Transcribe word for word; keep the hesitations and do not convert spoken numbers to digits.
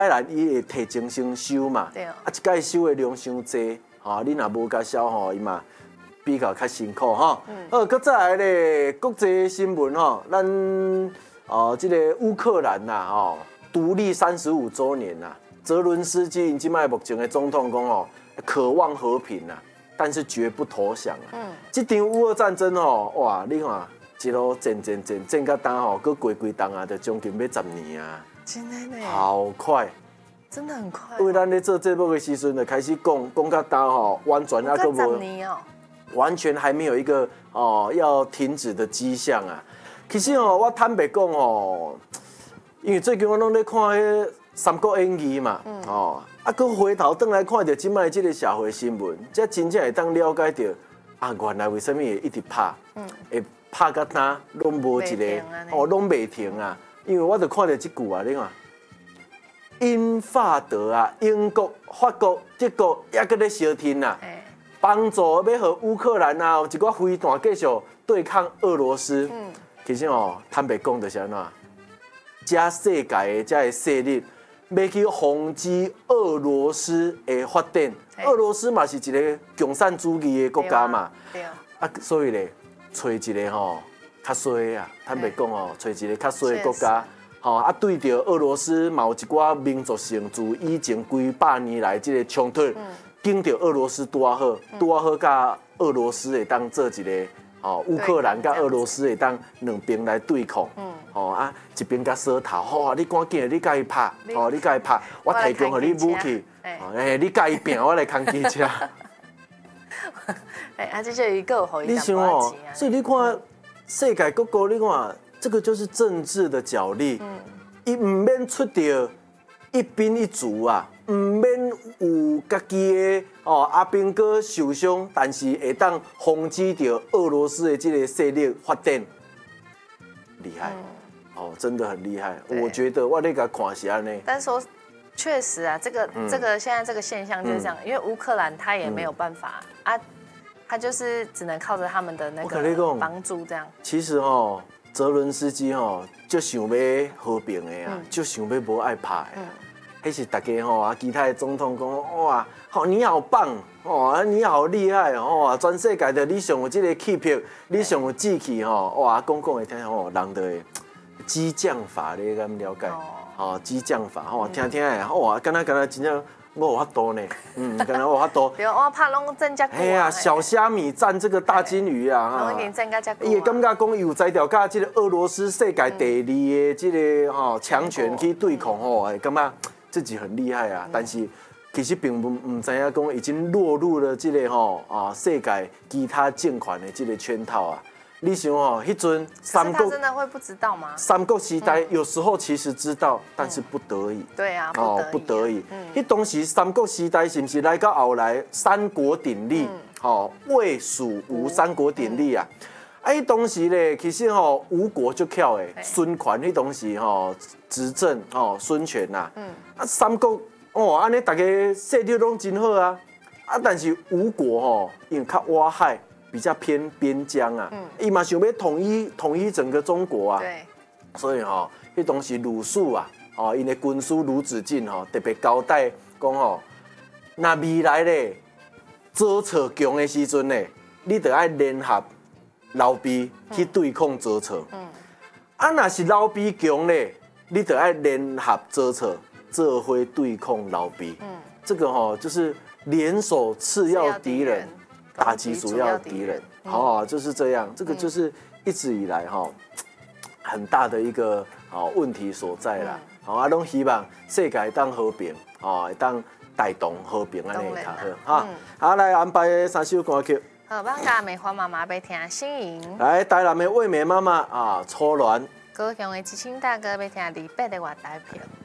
来来伊会提前先收嘛， 对哦。 啊，一届收的量伤济，吼，你若无甲收吼，伊嘛比较较辛苦吼。嗯。好，搁再来咧，国际新闻吼，咱哦，这个乌克兰呐，吼，独立三十五周年呐，泽伦斯基因即卖目前的总统讲哦，渴望和平呐，但是绝不投降啊。嗯。这场乌俄战争吼，哇，你看一路战战战战到当吼，搁过几冬啊，就将近要十年啊。 真的呢。 好快。 真的很快。 因为咱咧做节目的时阵，就开始讲讲到当吼，完全啊， 搁无。十年哦。完全还没有一个哦要停止的迹象啊。其实哦，我坦白讲哦，因为最近我拢咧看迄《三国演义》嘛，嗯、哦，啊，佮回头转来看到即摆即个社会新闻，才真正会当了解到啊，原来为什么会一直拍，嗯、会拍到哪拢无一个哦，拢袂停啊。因为我就看到即句啊，你看，英法德啊，英国、法国、德国也搁咧相挺啊。帮助要和乌克兰啊，有一寡飞弹继续对抗俄罗斯。嗯、其实哦，坦白讲就是安怎，这世界的这个势力要去防止俄罗斯的发展。俄罗斯嘛是一个共产主义的国家嘛。对啊。啊，所以咧，找一个吼较衰啊，坦白讲哦，找一个较衰的国家。吼啊，对着俄罗斯嘛有一寡民族性自以前几百年来这个冲突。嗯跟着俄罗斯拄啊好，拄啊好，甲俄罗斯会当做一个哦，乌克兰甲俄罗斯会当两边来对抗，嗯，哦啊，一边甲锁头，好，你赶紧，你甲伊拍，哦，你甲伊拍，我提供给你武器，哎，你甲伊拼，我来扛机车。 哎，啊，这就一个好一你想哦，所以你看世界各国，你看这个就是政治的角力，嗯，伊唔免出着一兵一卒啊。唔免有家己的哦阿兵哥受伤，但是会当防止着俄罗斯的这个势力发展，厉害、嗯、哦，真的很厉害。我觉得我那个看是安尼。 但是说，确实啊，这个、嗯、这个现在这个现象就是这样，嗯、因为乌克兰他也没有办法、嗯、啊，他就是只能靠着他们的那个帮助这样。 其实哦，泽伦斯基哦，就想要和平的啊，嗯、就想要无爱拍的、啊。嗯迄是大家吼啊，其他的总统讲哇，好你好棒哦，你好厉害哦，全世界的你上有这个气魄，你上有志气吼，哇，讲讲会听吼，人的激将法你敢了解？哦，激将法吼，听听的哇，敢若敢若真正我有法度呢，嗯，敢若我有法度。 对，我怕拢真正。 哎呀，小虾米战这个大金鱼啊， 拢已经真甲遮久。 伊会感觉讲有才调甲这个俄罗斯世界第二的这个吼强权去对抗吼，会感觉。自己很厉害啊，但是其实并不唔知影讲已经落入了这个吼啊世界其他政权的这个圈套啊。你想哦，迄阵三国真的会不知道吗？ 三国时代有时候其实知道，但是不得已。 对啊， 哦，不得已。迄当时三国时代是不是来到后来三国鼎立？吼，魏蜀吴三国鼎立啊。啊，迄当时咧，其实吼吴国就巧诶，孙权迄当时吼执政吼孙权呐，嗯，啊三国哦，安尼大家势力拢真好啊，啊但是吴国吼因为较挖海，比较偏边疆啊，嗯，伊嘛想要统一统一整个中国啊， 对， 所以吼迄当时鲁肃啊，哦因的军师鲁子敬吼特别交代讲吼，那未来咧周朝强的时阵咧，你得爱联合。老毕去对抗周朝，嗯，啊，若是老毕强咧，你得爱联合周朝，这会对抗老毕，嗯，这个哈、喔、就是联手次要敌人，打击主要敌人，哦，就是这样，这个就是一直以来哈、喔、很大的一个哦问题所在啦，好、啊，拢希望世界会当和平，哦，会当带动和平安尼会较好，哈，好，来安排三首歌曲。 好，帮家梅花妈妈要听《心莹》。 来，台南的惠美妈妈啊，初恋。 高雄的知青大哥要听李白的《外台票》。